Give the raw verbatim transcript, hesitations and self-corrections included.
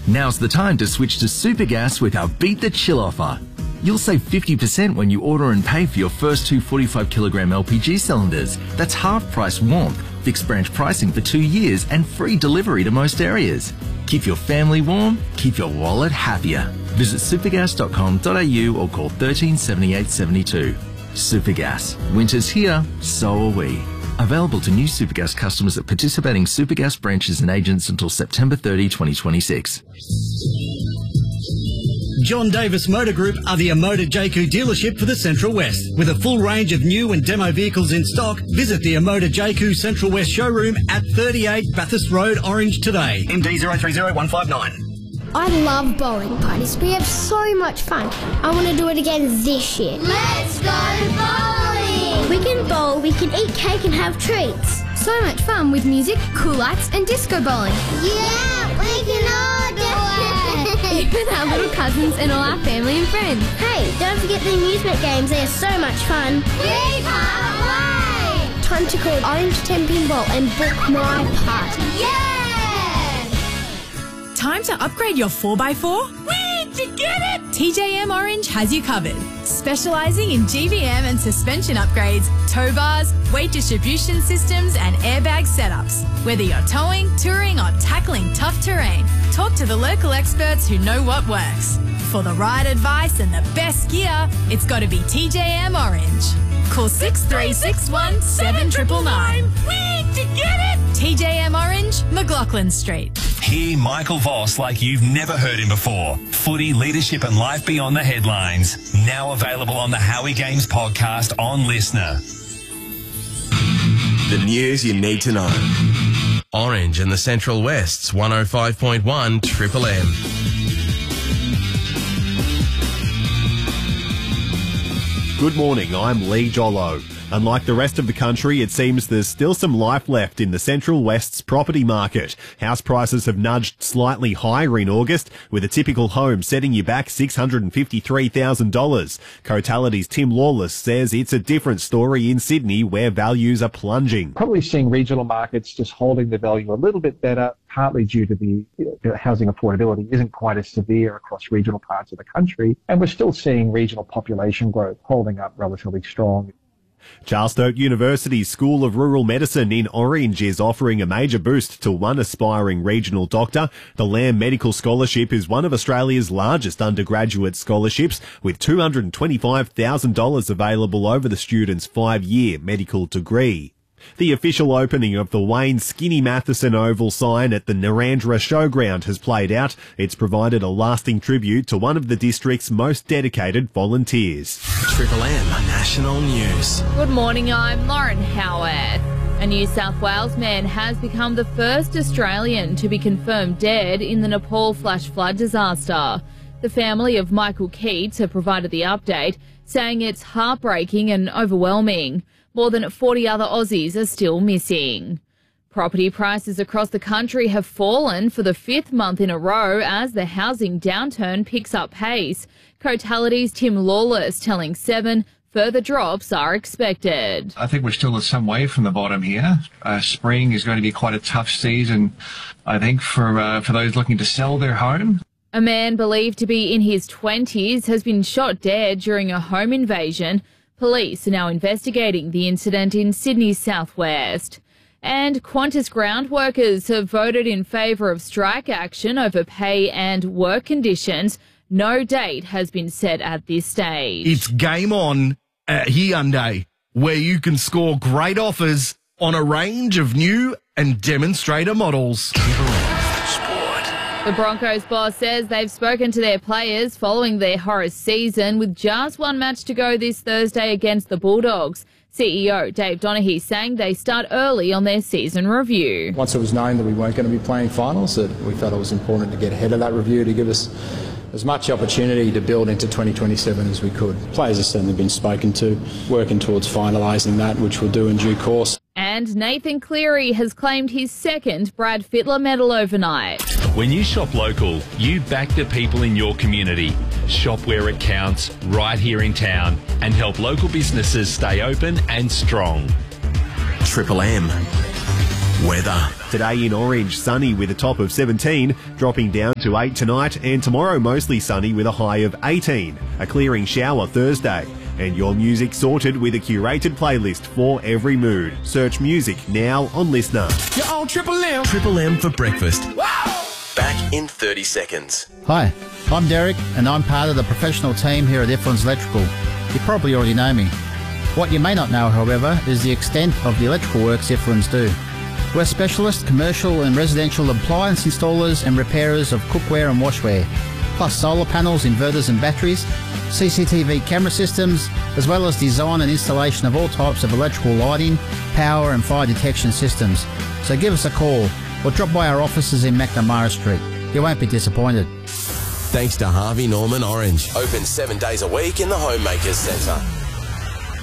Now's the time to switch to Supergas with our Beat the Chill offer. You'll save fifty percent when you order and pay for your first two forty-five kilogram L P G cylinders. That's half price warmth, fixed branch pricing for two years and free delivery to most areas. Keep your family warm, keep your wallet happier. Visit supergas dot com dot a u or call thirteen seventy-eight seventy-two. Supergas. Winter's here, so are we. Available to new Supergas customers at participating Supergas branches and agents until September thirtieth, twenty twenty-six. John Davis Motor Group are the Amoda J Q dealership for the Central West. With a full range of new and demo vehicles in stock, visit the Amoda J Q Central West showroom at thirty-eight Bathurst Road, Orange today. M D zero three zero one five nine. I love bowling parties. We have so much fun. I want to do it again this year. Let's go bowling! We can bowl, we can eat cake and have treats. So much fun with music, cool lights and disco bowling. Yeah, we can all do it! Even our little cousins and all our family and friends. Hey, don't forget the amusement games. They are so much fun. We can't wait! Time to call Orange ten Pinball and book my party. Yeah! Time to upgrade your four by four? Where'd you get it? T J M Orange has you covered. Specialising in G V M and suspension upgrades, tow bars, weight distribution systems and airbag setups. Whether you're towing, touring or tackling tough terrain, talk to the local experts who know what works. For the right advice and the best gear, it's got to be T J M Orange. Call six three six one, seven nine nine nine. Where'd you get it? T J M Orange, McLaughlin Street. Hear Michael Voss like you've never heard him before. Footy, leadership and life beyond the headlines. Now available on the Howie Games podcast on Listener. The news you need to know. Orange and the Central West's one oh five point one Triple M. Good morning, I'm Lee Jollo. Unlike the rest of the country, it seems there's still some life left in the Central West's property market. House prices have nudged slightly higher in August, with a typical home setting you back six hundred fifty-three thousand dollars. Cotality's Tim Lawless says it's a different story in Sydney, where values are plunging. Probably seeing regional markets just holding the value a little bit better, partly due to the uh, housing affordability isn't quite as severe across regional parts of the country, and we're still seeing regional population growth holding up relatively strong. Charles Sturt University's School of Rural Medicine in Orange is offering a major boost to one aspiring regional doctor. The Lamb Medical Scholarship is one of Australia's largest undergraduate scholarships, with two hundred twenty-five thousand dollars available over the student's five-year medical degree. The official opening of the Wayne Skinny Matheson Oval sign at the Narrandera Showground has played out. It's provided a lasting tribute to one of the district's most dedicated volunteers. Triple M National News. Good morning, I'm Lauren Howard. A New South Wales man has become the first Australian to be confirmed dead in the Nepal flash flood disaster. The family of Michael Keats have provided the update, saying it's heartbreaking and overwhelming. More than forty other Aussies are still missing. Property prices across the country have fallen for the fifth month in a row as the housing downturn picks up pace. Cotality's Tim Lawless telling Seven further drops are expected. I think we're still some way from the bottom here. Uh, spring is going to be quite a tough season, I think, for uh, for those looking to sell their home. A man believed to be in his twenties has been shot dead during a home invasion. Police are now investigating the incident in Sydney's southwest. And Qantas ground workers have voted in favour of strike action over pay and work conditions. No date has been set at this stage. It's game on at Hyundai, where you can score great offers on a range of new and demonstrator models. The Broncos boss says they've spoken to their players following their horror season, with just one match to go this Thursday against the Bulldogs. C E O Dave Donaghy saying they start early on their season review. Once it was known that we weren't going to be playing finals, that we felt it was important to get ahead of that review to give us as much opportunity to build into twenty twenty-seven as we could. Players have certainly been spoken to, working towards finalising that, which we'll do in due course. And Nathan Cleary has claimed his second Brad Fittler medal overnight. When you shop local, you back the people in your community. Shop where it counts, right here in town, and help local businesses stay open and strong. Triple M. Weather. Today in Orange, sunny with a top of seventeen, dropping down to eight tonight, and tomorrow mostly sunny with a high of eighteen. A clearing shower Thursday. And your music sorted with a curated playlist for every mood. Search music now on Listener. You're on Triple M. Triple M for breakfast. Back in thirty seconds. Hi, I'm Derek and I'm part of the professional team here at Effron's Electrical. You probably already know me. What you may not know, however, is the extent of the electrical works Effron's do. We're specialist commercial and residential appliance installers and repairers of cookware and washware, plus solar panels, inverters and batteries, C C T V camera systems, as well as design and installation of all types of electrical lighting, power and fire detection systems. So give us a call or drop by our offices in McNamara Street. You won't be disappointed. Thanks to Harvey Norman Orange. Open seven days a week in the Homemakers Centre.